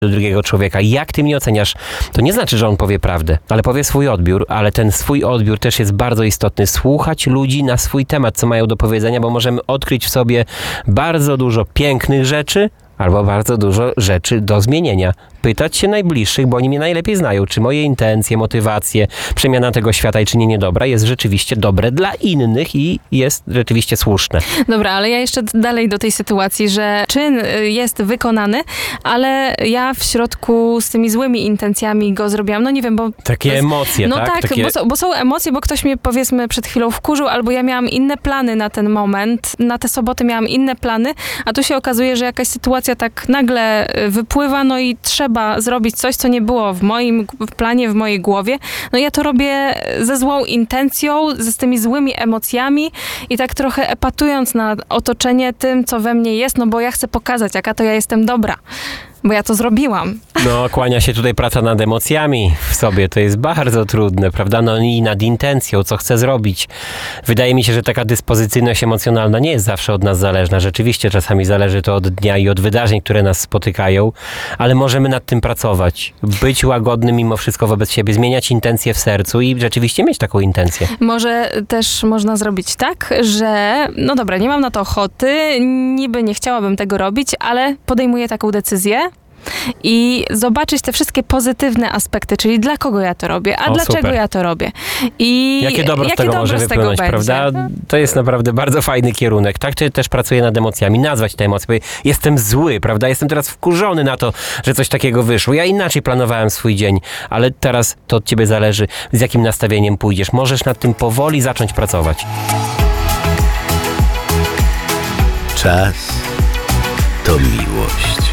do drugiego człowieka. Jak ty mnie oceniasz? To nie znaczy, że on powie prawdę, ale powie swój odbiór, ale ten swój odbiór też jest bardzo istotny. Słuchać ludzi na swój temat, co mają do powiedzenia, bo możemy odkryć w sobie bardzo dużo pięknych rzeczy, albo bardzo dużo rzeczy do zmienienia. Pytać się najbliższych, bo oni mnie najlepiej znają, czy moje intencje, motywacje, przemiana tego świata i czynienie dobra jest rzeczywiście dobre dla innych i jest rzeczywiście słuszne. Dobra, ale ja jeszcze dalej do tej sytuacji, że czyn jest wykonany, ale ja w środku z tymi złymi intencjami go zrobiłam. No nie wiem, bo... Takie emocje, no tak? Takie... bo są emocje, bo ktoś mnie powiedzmy przed chwilą wkurzył, albo ja miałam inne plany na ten moment. Na tę sobotę miałam inne plany, a tu się okazuje, że jakaś sytuacja tak nagle wypływa, no i trzeba zrobić coś, co nie było w moim planie, w mojej głowie. No ja to robię ze złą intencją, z tymi złymi emocjami i tak trochę epatując na otoczenie tym, co we mnie jest, no bo ja chcę pokazać, jaka to ja jestem dobra. Bo ja to zrobiłam. No, kłania się tutaj praca nad emocjami w sobie. To jest bardzo trudne, prawda? No i nad intencją, co chcę zrobić. Wydaje mi się, że taka dyspozycyjność emocjonalna nie jest zawsze od nas zależna. Rzeczywiście czasami zależy to od dnia i od wydarzeń, które nas spotykają, ale możemy nad tym pracować. Być łagodnym mimo wszystko wobec siebie, zmieniać intencje w sercu i rzeczywiście mieć taką intencję. Może też można zrobić tak, że no dobra, nie mam na to ochoty, niby nie chciałabym tego robić, ale podejmuję taką decyzję. I zobaczyć te wszystkie pozytywne aspekty, czyli dla kogo ja to robię, a dlaczego super. Ja to robię. I jakie dobro z tego może wypłynąć, prawda? To jest naprawdę bardzo fajny kierunek. Tak też pracuję nad emocjami, nazwać te emocje. Jestem zły, prawda? Jestem teraz wkurzony na to, że coś takiego wyszło. Ja inaczej planowałem swój dzień, ale teraz to od ciebie zależy, z jakim nastawieniem pójdziesz. Możesz nad tym powoli zacząć pracować. Czas to miłość.